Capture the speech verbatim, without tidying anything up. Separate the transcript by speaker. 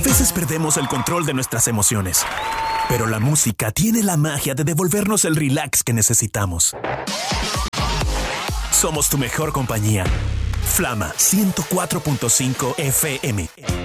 Speaker 1: veces perdemos el control de nuestras emociones, pero la música tiene la magia de devolvernos el relax que necesitamos. Somos tu mejor compañía. Flama ciento cuatro punto cinco F M.